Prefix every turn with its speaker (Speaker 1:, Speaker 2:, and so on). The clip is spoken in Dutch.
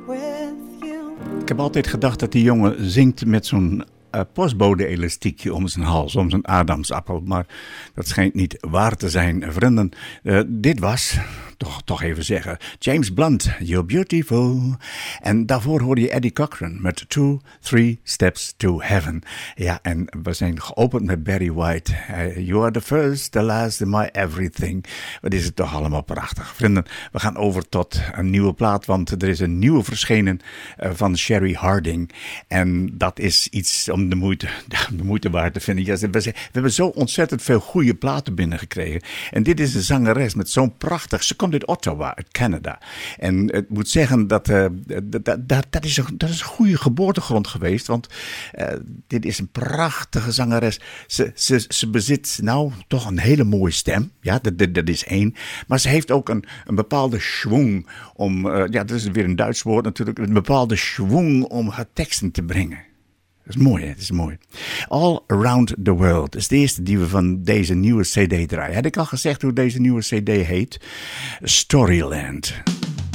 Speaker 1: Ik heb altijd gedacht dat die jongen zingt met zo'n postbode-elastiekje om zijn hals, om zijn adamsappel. Maar dat schijnt niet waar te zijn, vrienden. Dit was, toch even zeggen, James Blunt, You're Beautiful. En daarvoor hoorde je Eddie Cochran met 2, 3 Steps to Heaven. Ja, en we zijn geopend met Barry White. You are the first, the last, my everything. Wat is het toch allemaal prachtig. Vrienden, we gaan over tot een nieuwe plaat, want er is een nieuwe verschenen van Sherry Harding. En dat is iets om de moeite waard te vinden. Ja, we hebben zo ontzettend veel goede platen binnengekregen. En dit is een zangeres met zo'n prachtig... Ze komt uit Ottawa, uit Canada. En het moet zeggen dat is een goede geboortegrond geweest. Want dit is een prachtige zangeres. Ze bezit nou toch een hele mooie stem. Ja, dat is één. Maar ze heeft ook een bepaalde schwung om... dat is weer een Duits woord natuurlijk. Een bepaalde schwung om haar teksten te brengen. Dat is mooi, hè? Dat is mooi. All Around the World is de eerste die we van deze nieuwe CD draaien. Had ik al gezegd hoe deze nieuwe CD heet? Storyland.